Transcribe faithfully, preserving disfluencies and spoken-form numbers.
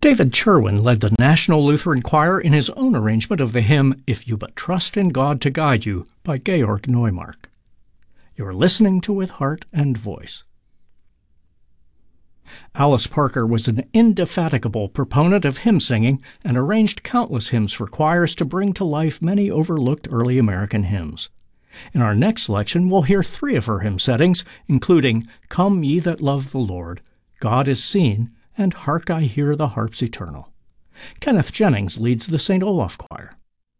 David Cherwin led the National Lutheran Choir in his own arrangement of the hymn If You But Trust in God to Guide You by Georg Neumark. You're listening to With Heart and Voice. Alice Parker was an indefatigable proponent of hymn singing and arranged countless hymns for choirs to bring to life many overlooked early American hymns. In our next selection, we'll hear three of her hymn settings, including Come Ye That Love the Lord, God Is Seen, and Hark I Hear the Harps Eternal. Kenneth Jennings leads the Saint Olaf Choir.